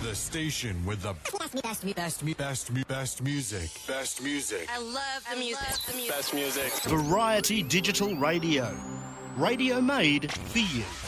The station with the best music. Best music. I love the music. Best music. Variety Digital Radio. Radio made for you.